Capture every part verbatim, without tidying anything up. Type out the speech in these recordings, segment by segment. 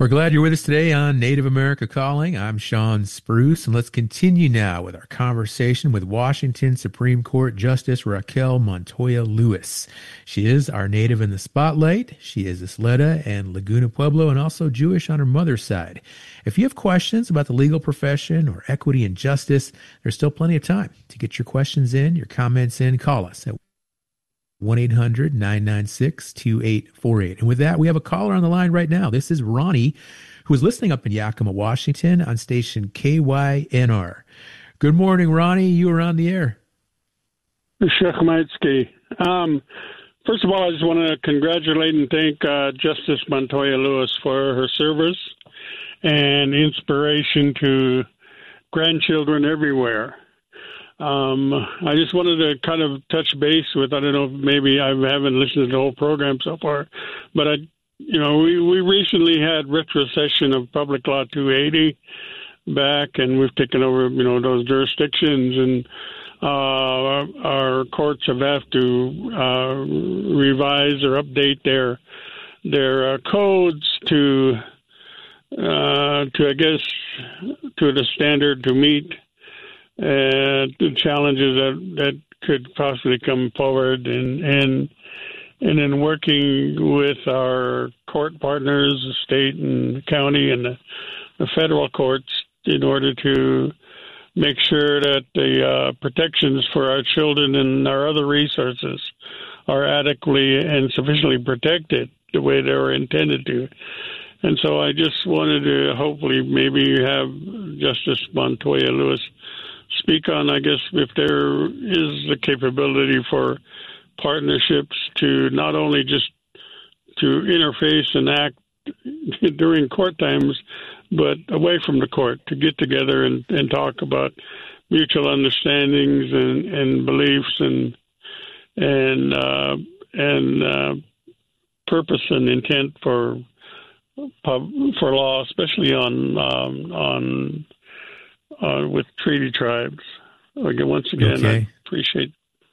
We're glad you're with us today on Native America Calling. I'm Sean Spruce, and let's continue now with our conversation with Washington Supreme Court Justice Raquel Montoya Lewis. She is our Native in the Spotlight. She is Isleta and Laguna Pueblo, and also Jewish on her mother's side. If you have questions about the legal profession or equity and justice, there's still plenty of time to get your questions in, your comments in. Call us at one eight hundred nine nine six two eight four eight. And with that, we have a caller on the line right now. This is Ronnie, who is listening up in Yakima, Washington on station K Y N R. Good morning, Ronnie. You are on the air. Shechmaitsky. Um, first of all, I just want to congratulate and thank uh, Justice Montoya Lewis for her service and inspiration to grandchildren everywhere. Um, I just wanted to kind of touch base with, I don't know, maybe I haven't listened to the whole program so far, but I, you know, we, we recently had retrocession of Public Law two eighty back, and we've taken over, you know, those jurisdictions, and uh, our, our courts have had to uh, revise or update their their uh, codes to uh, to I guess to the standard to meet Uh, the challenges that, that could possibly come forward, and and and in working with our court partners, the state and the county and the, the federal courts, in order to make sure that the uh, protections for our children and our other resources are adequately and sufficiently protected the way they were intended to. And so I just wanted to hopefully maybe have Justice Montoya Lewis speak on, I guess, if there is the capability for partnerships to not only just to interface and act during court times, but away from the court, to get together and, and talk about mutual understandings and, and beliefs and and uh, and uh, purpose and intent for for law, especially on um, on Uh, with treaty tribes. Again, once again, okay. I appreciate.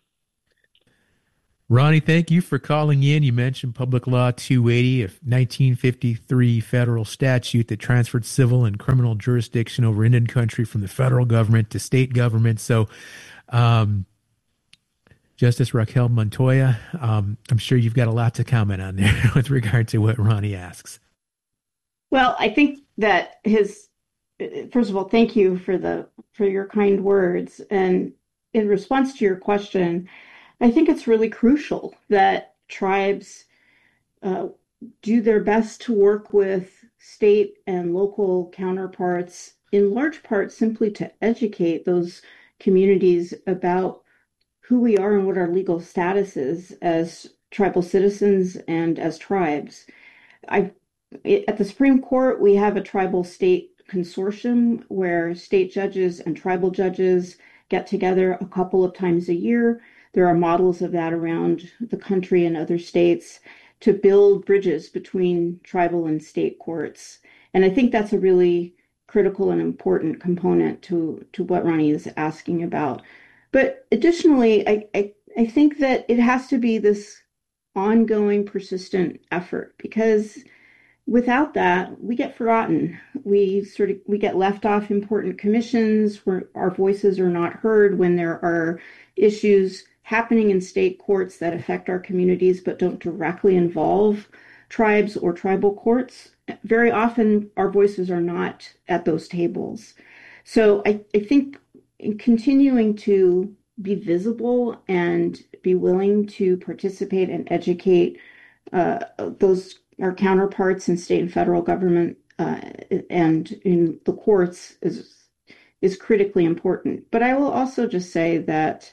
Ronnie, thank you for calling in. You mentioned Public Law two eighty, a nineteen fifty-three federal statute that transferred civil and criminal jurisdiction over Indian country from the federal government to state government. So, um, Justice Raquel Montoya, um, I'm sure you've got a lot to comment on there with regard to what Ronnie asks. Well, I think that his First of all, thank you for the for your kind words. And in response to your question, I think it's really crucial that tribes uh, do their best to work with state and local counterparts, in large part simply to educate those communities about who we are and what our legal status is as tribal citizens and as tribes. I at the Supreme Court, we have a tribal state consortium where state judges and tribal judges get together a couple of times a year. There are models of that around the country and other states to build bridges between tribal and state courts. And I think that's a really critical and important component to, to what Ronnie is asking about. But additionally, I, I, I think that it has to be this ongoing, persistent effort, because without that, we get forgotten. We sort of we get left off important commissions where our voices are not heard when there are issues happening in state courts that affect our communities but don't directly involve tribes or tribal courts. Very often, our voices are not at those tables. So I, I think in continuing to be visible and be willing to participate and educate uh, those our counterparts in state and federal government uh, and in the courts is is critically important. But I will also just say that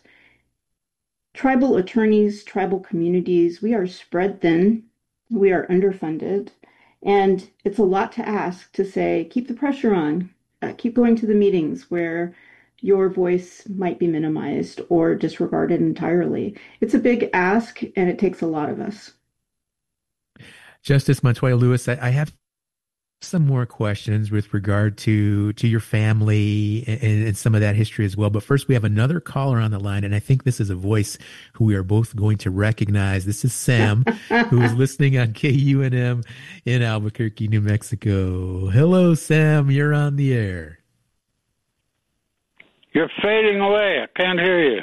tribal attorneys, tribal communities, we are spread thin, we are underfunded, and it's a lot to ask to say, keep the pressure on, uh, keep going to the meetings where your voice might be minimized or disregarded entirely. It's a big ask, and it takes a lot of us. Justice Montoya Lewis, I, I have some more questions with regard to to your family and, and some of that history as well. But first, we have another caller on the line, and I think this is a voice who we are both going to recognize. This is Sam, who is listening on K U N M in Albuquerque, New Mexico. Hello, Sam. You're on the air. You're fading away. I can't hear you.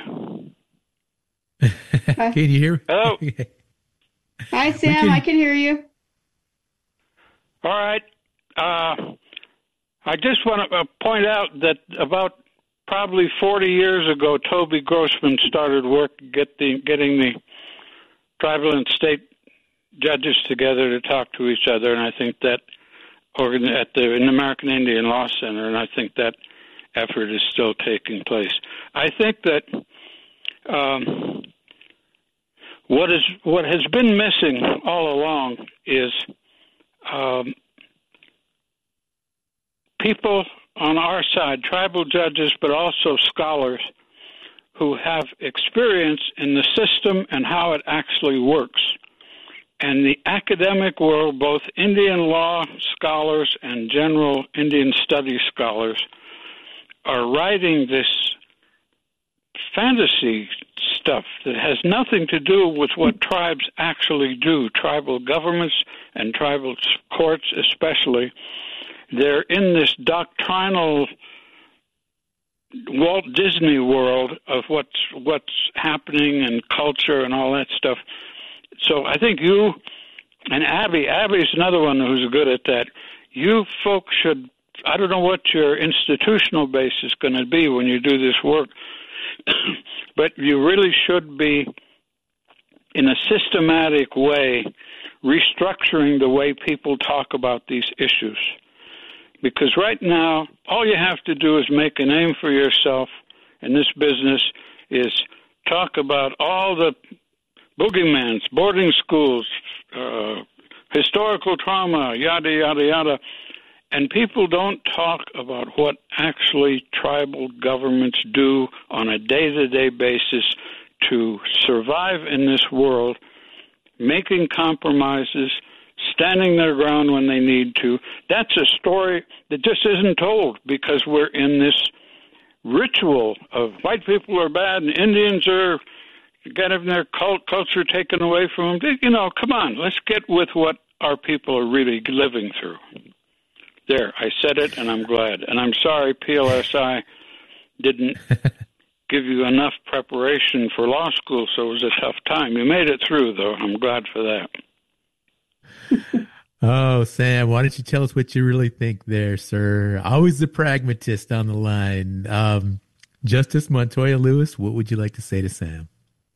Can you hear me? Hello. Hi, Sam. Can... I can hear you. All right. Uh, I just want to uh, point out that about probably forty years ago, Toby Grossman started work get the, getting the tribal and state judges together to talk to each other, and I think that organ at the in the American Indian Law Center, and I think that effort is still taking place. I think that um, what is what has been missing all along is um, people on our side, tribal judges, but also scholars who have experience in the system and how it actually works. And the academic world, both Indian law scholars and general Indian studies scholars, are writing this fantasy stuff that has nothing to do with what tribes actually do, tribal governments and tribal courts especially. They're in this doctrinal Walt Disney world of what's what's happening and culture and all that stuff. So I think you and Abby, Abby's another one who's good at that. You folks should, I don't know what your institutional base is going to be when you do this work, but you really should be, in a systematic way, restructuring the way people talk about these issues. Because right now, all you have to do is make a name for yourself in this business, is talk about all the boogeymans, boarding schools, uh, historical trauma, yada, yada, yada. And people don't talk about what actually tribal governments do on a day-to-day basis to survive in this world, making compromises, standing their ground when they need to. That's a story that just isn't told because we're in this ritual of white people are bad and Indians are getting their cult culture taken away from them. You know, come on, let's get with what our people are really living through. There, I said it, and I'm glad. And I'm sorry P L S I didn't give you enough preparation for law school, so it was a tough time. You made it through, though. I'm glad for that. Oh, Sam, why don't you tell us what you really think there, sir? Always the pragmatist on the line. Um, Justice Montoya Lewis, what would you like to say to Sam?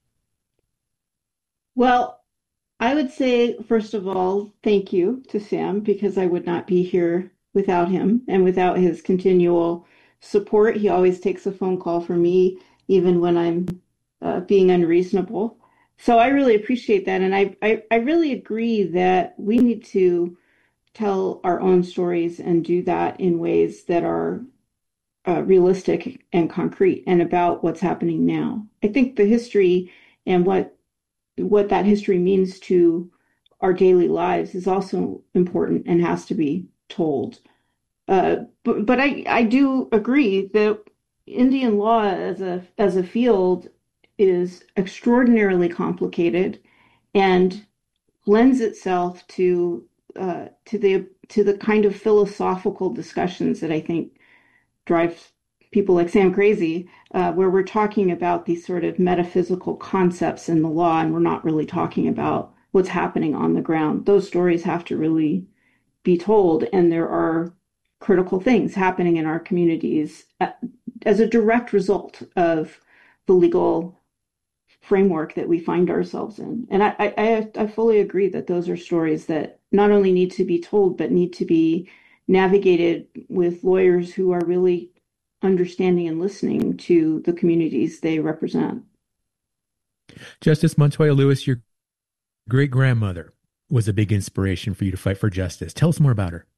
Well, I would say, first of all, thank you to Sam, because I would not be here without him and without his continual support. He always takes a phone call for me, even when I'm uh, being unreasonable. So I really appreciate that. And I, I, I really agree that we need to tell our own stories and do that in ways that are uh, realistic and concrete and about what's happening now. I think the history and what what that history means to our daily lives is also important and has to be told. Uh, but but I, I do agree that Indian law as a as a field is extraordinarily complicated and lends itself to uh, to the to the kind of philosophical discussions that I think drive people like Sam crazy, uh, where we're talking about these sort of metaphysical concepts in the law, and we're not really talking about what's happening on the ground. Those stories have to really be told, and there are critical things happening in our communities as a direct result of the legal framework that we find ourselves in. And I, I, I fully agree that those are stories that not only need to be told, but need to be navigated with lawyers who are really understanding and listening to the communities they represent. Justice Montoya Lewis, your great grandmother was a big inspiration for you to fight for justice. Tell us more about her.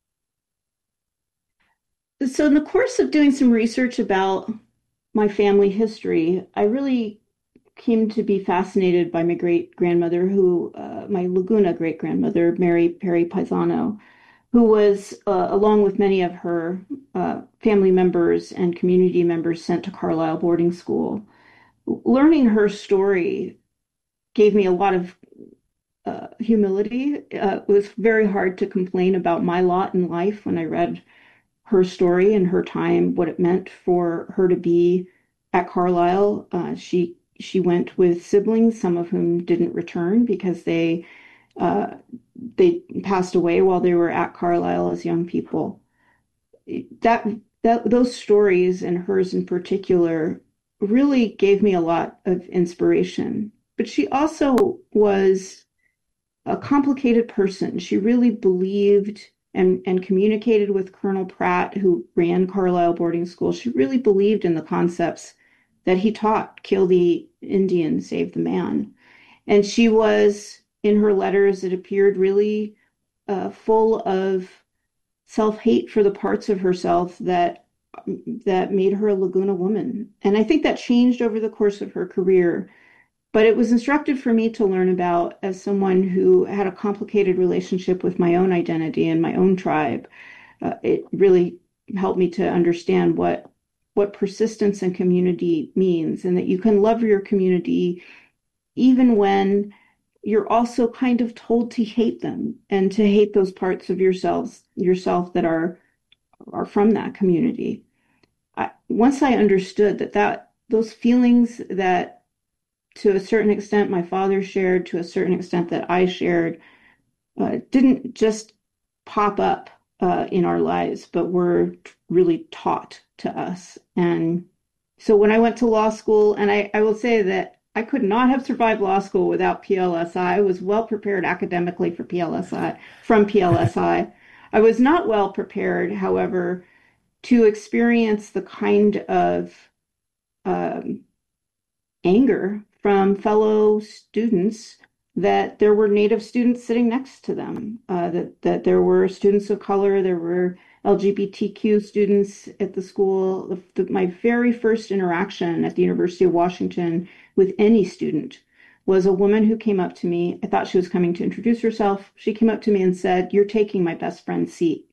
So in the course of doing some research about my family history, I really came to be fascinated by my great grandmother, who, uh, my Laguna great grandmother, Mary Perry Paisano, who was, uh, along with many of her uh, family members and community members, sent to Carlisle boarding school. Learning her story gave me a lot of uh, humility. Uh, it was very hard to complain about my lot in life when I read her story and her time, what it meant for her to be at Carlisle. Uh, she she went with siblings, some of whom didn't return because they uh, they passed away while they were at Carlisle as young people. That that those stories, and hers in particular, really gave me a lot of inspiration. But she also was a complicated person. She really believed and, and communicated with Colonel Pratt, who ran Carlisle boarding school. She really believed in the concepts that he taught: kill the Indian, save the man. And she was, in her letters, it appeared really uh, full of self-hate for the parts of herself that that made her a Laguna woman. And I think that changed over the course of her career. But it was instructive for me to learn about as someone who had a complicated relationship with my own identity and my own tribe. Uh, it really helped me to understand what what persistence and community means, and that you can love your community even when you're also kind of told to hate them and to hate those parts of yourselves yourself that are are from that community. I, once I understood that that those feelings that to a certain extent my father shared, to a certain extent that I shared, uh, didn't just pop up uh, in our lives, but were really taught to us. And so when I went to law school, and I, I will say that I could not have survived law school without P L S I. I was well prepared academically for P L S I, from P L S I. I was not well prepared, however, to experience the kind of um, anger from fellow students, that there were Native students sitting next to them, uh, that, that there were students of color, there were L G B T Q students at the school. The, the, my very first interaction at the University of Washington with any student was a woman who came up to me. I thought she was coming to introduce herself. She came up to me and said, "You're taking my best friend's seat."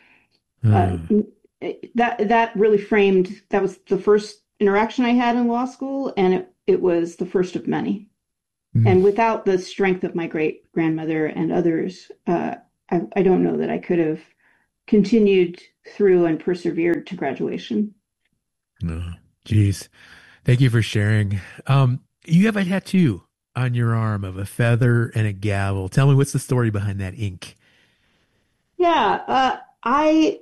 Mm. Uh, that that really framed, that was the first interaction I had in law school, and it, it was the first of many. Mm. And without the strength of my great grandmother and others, uh, I, I don't know that I could have continued through and persevered to graduation. Oh, geez. Thank you for sharing. Um, you have a tattoo on your arm of a feather and a gavel. Tell me, what's the story behind that ink? Yeah, uh, I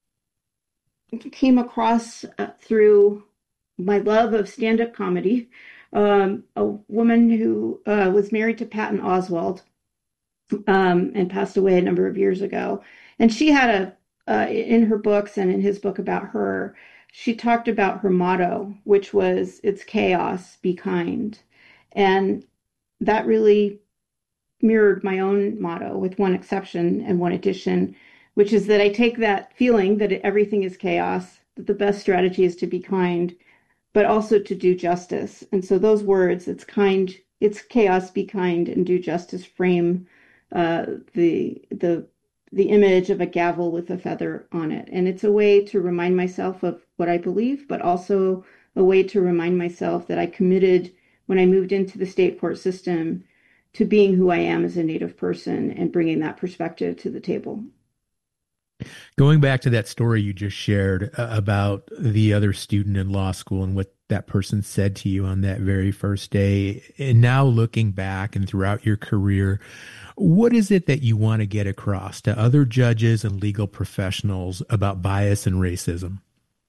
came across uh, through my love of stand-up comedy, um, a woman who uh, was married to Patton Oswalt um, and passed away a number of years ago. And she had a, uh, in her books and in his book about her, she talked about her motto, which was, "It's chaos, be kind." And that really mirrored my own motto, with one exception and one addition, which is that I take that feeling that everything is chaos, that the best strategy is to be kind, but also to do justice. And so those words, it's kind, it's chaos, be kind, and do justice, frame uh, the the the image of a gavel with a feather on it. And it's a way to remind myself of what I believe, but also a way to remind myself that I committed, when I moved into the state court system, to being who I am as a Native person and bringing that perspective to the table. Going back to that story you just shared uh, about the other student in law school and what that person said to you on that very first day, and now looking back and throughout your career, what is it that you want to get across to other judges and legal professionals about bias and racism?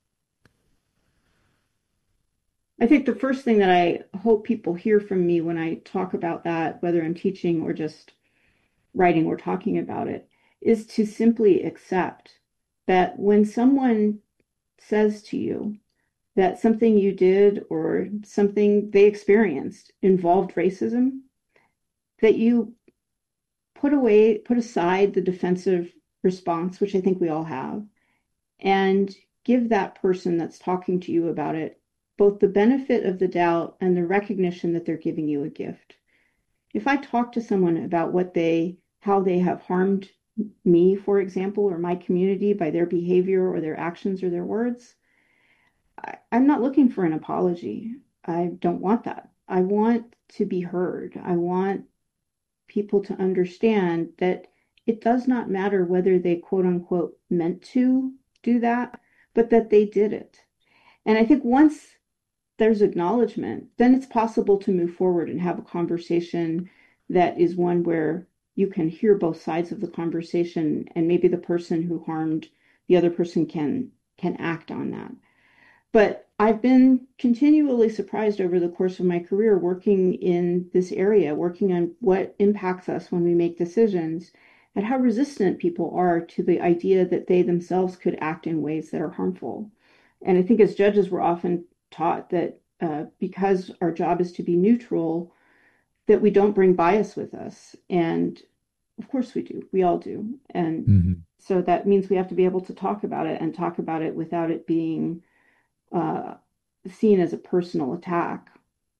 I think the first thing that I hope people hear from me when I talk about that, whether I'm teaching or just writing or talking about it, is to simply accept that when someone says to you that something you did or something they experienced involved racism, that you put away, put aside the defensive response, which I think we all have, and give that person that's talking to you about it both the benefit of the doubt and the recognition that they're giving you a gift. If I talk to someone about what they, how they have harmed me, for example, or my community by their behavior or their actions or their words, I, I'm not looking for an apology. I don't want that. I want to be heard. I want people to understand that it does not matter whether they quote unquote meant to do that, but that they did it. And I think once there's acknowledgement, then it's possible to move forward and have a conversation that is one where you can hear both sides of the conversation, and maybe the person who harmed the other person can can act on that. But I've been continually surprised over the course of my career working in this area, working on what impacts us when we make decisions, and how resistant people are to the idea that they themselves could act in ways that are harmful. And I think as judges, we're often taught that uh, because our job is to be neutral, that we don't bring bias with us. And of course we do. We all do. And mm-hmm. so that means we have to be able to talk about it and talk about it without it being uh, seen as a personal attack.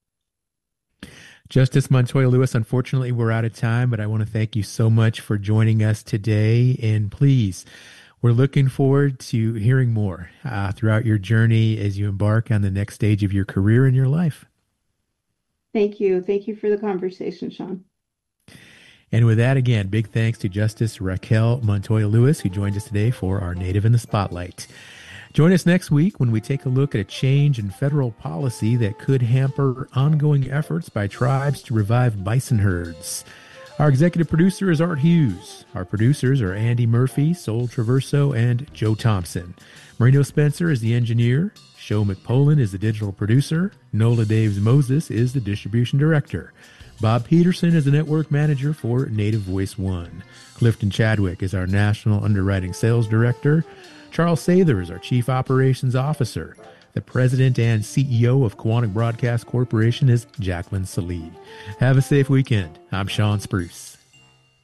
Justice Montoya Lewis, unfortunately, we're out of time, but I want to thank you so much for joining us today. And please, we're looking forward to hearing more uh, throughout your journey as you embark on the next stage of your career and your life. Thank you. Thank you for the conversation, Sean. And with that, again, big thanks to Justice Raquel Montoya Lewis, who joined us today for our Native in the Spotlight. Join us next week when we take a look at a change in federal policy that could hamper ongoing efforts by tribes to revive bison herds. Our executive producer is Art Hughes. Our producers are Andy Murphy, Sol Traverso, and Joe Thompson. Marino Spencer is the engineer. Sho McPolin is the digital producer. Nola Daves Moses is the distribution director. Bob Peterson is the network manager for Native Voice One. Clifton Chadwick is our national underwriting sales director. Charles Sather is our chief operations officer. The president and C E O of Quantic Broadcast Corporation is Jacqueline Salih. Have a safe weekend. I'm Sean Spruce.